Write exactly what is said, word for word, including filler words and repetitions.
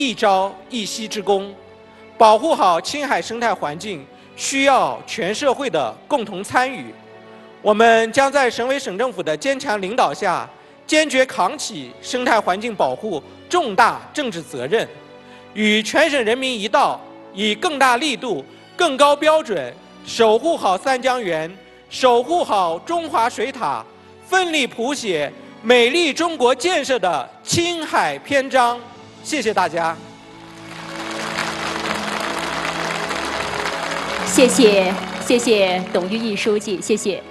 一朝一夕之功。保护好青海生态环境，需要全社会的共同参与。我们将在省委省政府的坚强领导下，坚决扛起生态环境保护重大政治责任，与全省人民一道，以更大力度、更高标准，守护好三江源，守护好中华水塔，奋力谱写美丽中国建设的青海篇章。谢谢大家。 谢谢，谢谢董玉毅书记，谢谢。